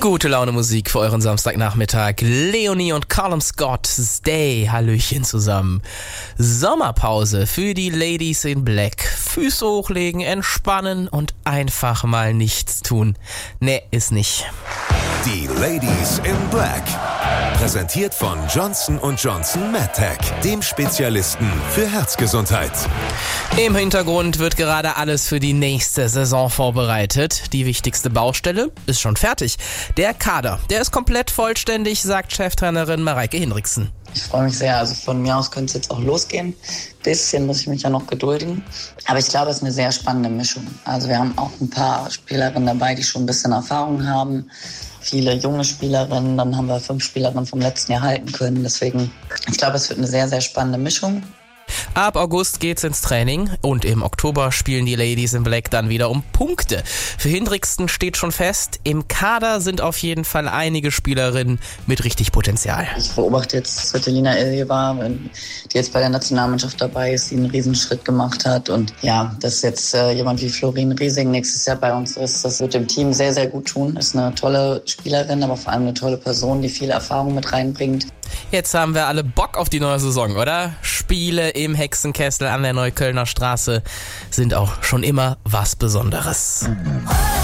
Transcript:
Gute Laune Musik für euren Samstagnachmittag. Leonie und Callum Scott, Stay, Hallöchen zusammen. Sommerpause für die Ladies in Black. Füße hochlegen, entspannen und einfach mal nichts tun. Nee, ist nicht. Die Ladies in Black. Präsentiert von Johnson & Johnson MedTech, dem Spezialisten für Herzgesundheit. Im Hintergrund wird gerade alles für die nächste Saison vorbereitet. Die wichtigste Baustelle ist schon fertig. Der Kader, der ist komplett vollständig, sagt Cheftrainerin Mareike Hinrichsen. Ich freue mich sehr, also von mir aus könnte es jetzt auch losgehen. Ein bisschen muss ich mich ja noch gedulden. Aber ich glaube, es ist eine sehr spannende Mischung. Also wir haben auch ein paar Spielerinnen dabei, die schon ein bisschen Erfahrung haben. Viele junge Spielerinnen, dann haben wir 5 Spielerinnen vom letzten Jahr halten können. Deswegen, ich glaube, es wird eine sehr, sehr spannende Mischung. Ab August geht's ins Training und im Oktober spielen die Ladies in Black dann wieder um Punkte. Für Hinrichsen steht schon fest, im Kader sind auf jeden Fall einige Spielerinnen mit richtig Potenzial. Ich beobachte jetzt Svetlina Iljeva, die jetzt bei der Nationalmannschaft dabei ist, die einen Riesenschritt gemacht hat. Und ja, dass jetzt jemand wie Florin Riesing nächstes Jahr bei uns ist, das wird dem Team sehr, sehr gut tun. Ist eine tolle Spielerin, aber vor allem eine tolle Person, die viel Erfahrung mit reinbringt. Jetzt haben wir alle Bock auf die neue Saison, oder? Spiele im Hexenkessel an der Neuköllner Straße sind auch schon immer was Besonderes.